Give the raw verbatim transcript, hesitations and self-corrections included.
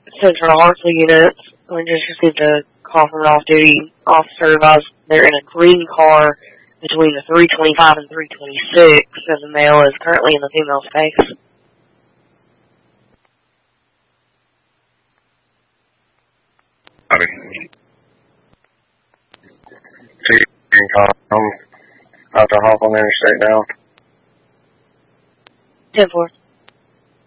Central Hartsville units. We just received a call from an off-duty officer advised they're in a green car between the three twenty-five and three twenty-six, and the male is currently in the female space. Copy. Two, you can call them out to Hawthorne Interstate down. ten four.